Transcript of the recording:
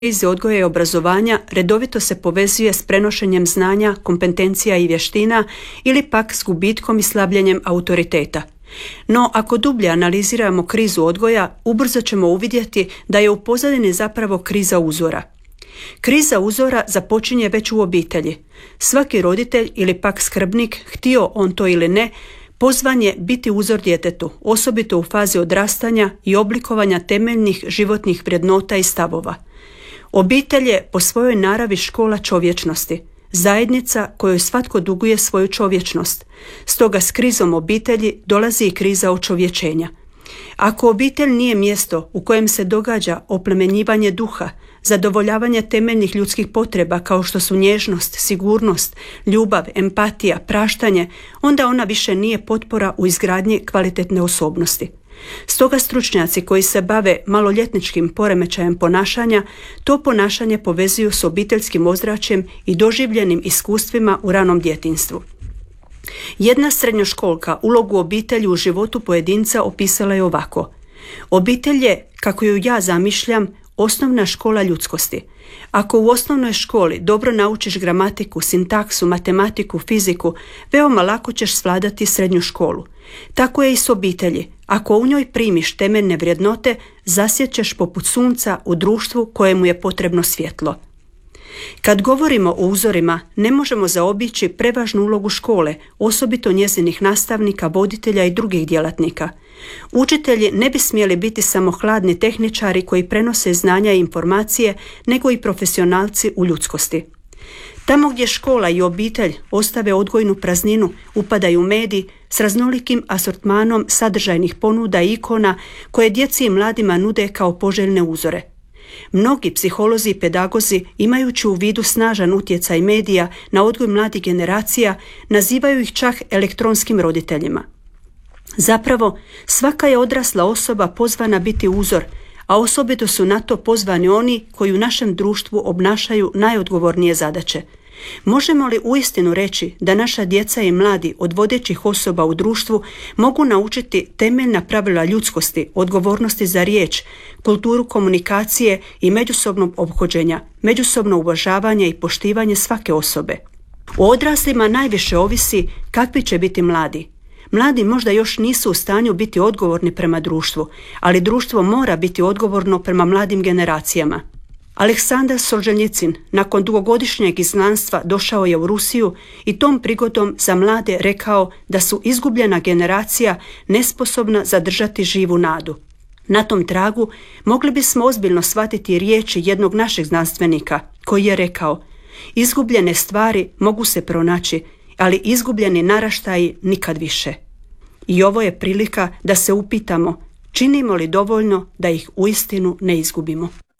krizi odgoja i obrazovanja redovito se povezuje s prenošenjem znanja, kompetencija i vještina ili pak s gubitkom i slabljenjem autoriteta. No, ako dublje analiziramo krizu odgoja, ubrzo ćemo uvidjeti da je u pozadini zapravo kriza uzora. Kriza uzora započinje već u obitelji. Svaki roditelj ili pak skrbnik, htio on to ili ne, pozvan je biti uzor djetetu, osobito u fazi odrastanja i oblikovanja temeljnih životnih vrijednota i stavova. Obitelj je po svojoj naravi škola čovječnosti, zajednica kojoj svatko duguje svoju čovječnost. Stoga s krizom obitelji dolazi i kriza očovječenja. Ako obitelj nije mjesto u kojem se događa oplemenjivanje duha, zadovoljavanje temeljnih ljudskih potreba kao što su nježnost, sigurnost, ljubav, empatija, praštanje, onda ona više nije potpora u izgradnji kvalitetne osobnosti. Stoga stručnjaci koji se bave maloljetničkim poremećajem ponašanja, to ponašanje povezuju s obiteljskim ozračjem i doživljenim iskustvima u ranom djetinjstvu. Jedna srednjoškolka ulogu obitelji u životu pojedinca opisala je ovako: obitelj je, kako ju ja zamišljam, osnovna škola ljudskosti. Ako u osnovnoj školi dobro naučiš gramatiku, sintaksu, matematiku, fiziku, veoma lako ćeš svladati srednju školu. Tako je i s obitelji. Ako u njoj primiš temeljne vrijednote, zasjećeš poput sunca u društvu kojemu je potrebno svjetlo. Kad govorimo o uzorima, ne možemo zaobići prevažnu ulogu škole, osobito njezinih nastavnika, voditelja i drugih djelatnika. Učitelji ne bi smjeli biti samo hladni tehničari koji prenose znanja i informacije, nego i profesionalci u ljudskosti. Tamo gdje škola i obitelj ostave odgojnu prazninu, upadaju mediji s raznolikim asortmanom sadržajnih ponuda i ikona koje djeci i mladima nude kao poželjne uzore. Mnogi psiholozi i pedagozi, imajući u vidu snažan utjecaj medija na odgoj mladih generacija, nazivaju ih čak elektronskim roditeljima. Zapravo, svaka je odrasla osoba pozvana biti uzor, a osobito su na to pozvani oni koji u našem društvu obnašaju najodgovornije zadaće. Možemo li uistinu reći da naša djeca i mladi od vodećih osoba u društvu mogu naučiti temeljna pravila ljudskosti, odgovornosti za riječ, kulturu komunikacije i međusobnog ophođenja, međusobno uvažavanje i poštivanje svake osobe? O odraslima najviše ovisi kakvi će biti mladi. Mladi možda još nisu u stanju biti odgovorni prema društvu, ali društvo mora biti odgovorno prema mladim generacijama. Aleksandar Solženjicin nakon dugogodišnjeg izgnanstva došao je u Rusiju i tom prigodom za mlade rekao da su izgubljena generacija nesposobna zadržati živu nadu. Na tom tragu mogli bismo ozbiljno shvatiti riječi jednog našeg znanstvenika koji je rekao: izgubljene stvari mogu se pronaći, ali izgubljeni naraštaji nikad više. I ovo je prilika da se upitamo, činimo li dovoljno da ih uistinu ne izgubimo.